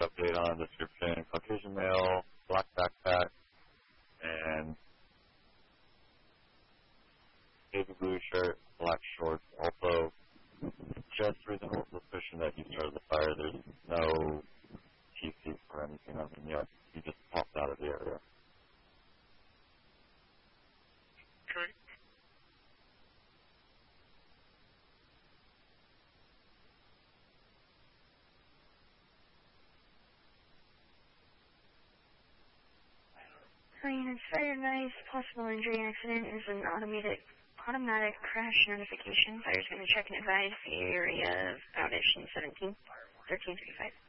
update on description. Caucasian male, black backpack, and navy blue shirt, black shorts. Also, just reasonable suspicion that he started the fire. There's no TC or anything of him yet. He just popped out of the area. Okay. It's very nice. Possible injury accident is an automatic crash notification. Fire's going to check and advise the area of outage in 1335.